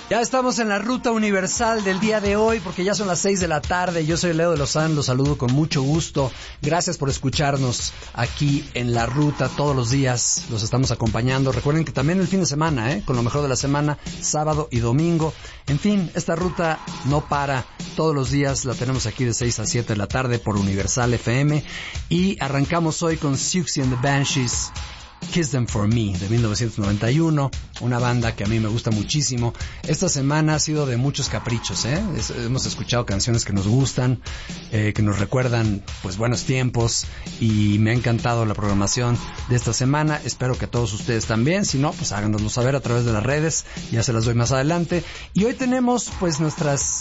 Ya estamos en la ruta universal del día de hoy porque ya son las 6 de la tarde. Yo soy Leo de Lozán, los saludo con mucho gusto. Gracias por escucharnos aquí en la ruta todos los días. Los estamos acompañando. Recuerden que también el fin de semana, con lo mejor de la semana, sábado y domingo. En fin, esta ruta no para. Todos los días la tenemos aquí de 6 a 7 de la tarde por Universal FM. Y arrancamos hoy con Siouxsie and the Banshees, Kiss Them For Me, de 1991, una banda que a mí me gusta muchísimo. Esta semana ha sido de muchos caprichos, hemos escuchado canciones que nos gustan, que nos recuerdan pues buenos tiempos, y me ha encantado la programación de esta semana. Espero que a todos ustedes también. Si no, pues háganoslo saber a través de las redes, ya se las doy más adelante. Y hoy tenemos pues nuestras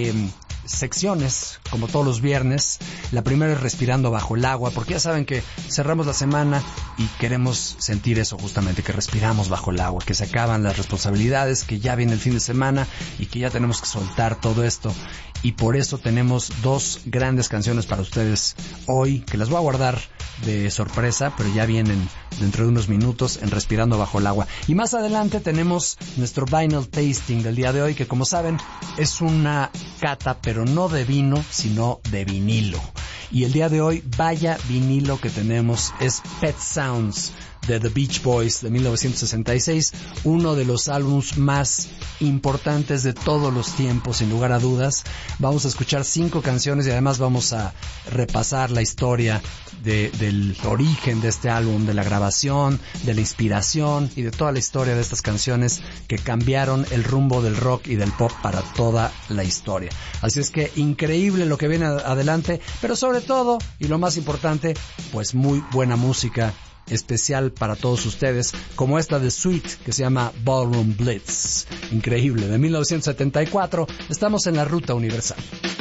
secciones, como todos los viernes. La primera es Respirando Bajo el Agua, porque ya saben que cerramos la semana y queremos sentir eso justamente, que respiramos bajo el agua, que se acaban las responsabilidades, que ya viene el fin de semana y que ya tenemos que soltar todo esto. Y por eso tenemos dos grandes canciones para ustedes hoy, que las voy a guardar de sorpresa, pero ya vienen dentro de unos minutos en Respirando Bajo el Agua. Y más adelante tenemos nuestro Vinyl Tasting del día de hoy, que como saben es una cata, pero no de vino, sino de vinilo. Y el día de hoy, vaya vinilo que tenemos, es Pet Sounds de The Beach Boys de 1966, uno de los álbumes más importantes de todos los tiempos, sin lugar a dudas. Vamos a escuchar 5 canciones y además vamos a repasar la historia del origen de este álbum, de la grabación, de la inspiración y de toda la historia de estas canciones que cambiaron el rumbo del rock y del pop para toda la historia. Así es que increíble lo que viene adelante, pero sobre todo, y lo más importante, pues muy buena música especial para todos ustedes, como esta de Sweet, que se llama Ballroom Blitz. Increíble, de 1974. Estamos en la ruta universal.